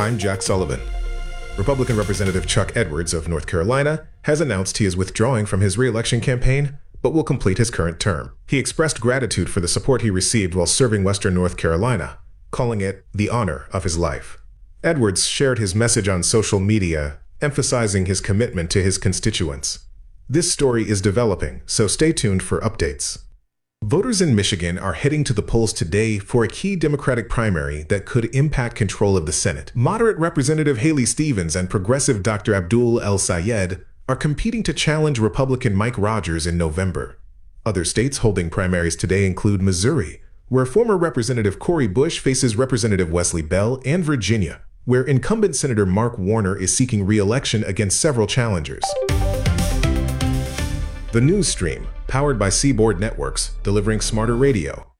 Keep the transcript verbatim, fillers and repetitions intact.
I'm Jack Sullivan. Republican Representative Chuck Edwards of North Carolina has announced he is withdrawing from his re-election campaign, but will complete his current term. He expressed gratitude for the support he received while serving Western North Carolina, calling it the honor of his life. Edwards shared his message on social media, emphasizing his commitment to his constituents. This story is developing, so stay tuned for updates. Voters in Michigan are heading to the polls today for a key Democratic primary that could impact control of the Senate. Moderate Representative Haley Stevens and progressive Doctor Abdul El-Sayed are competing to challenge Republican Mike Rogers in November. Other states holding primaries today include Missouri, where former Representative Cori Bush faces Representative Wesley Bell, and Virginia, where incumbent Senator Mark Warner is seeking re-election against several challengers. The News Stream, powered by Seaboard Networks, delivering smarter radio.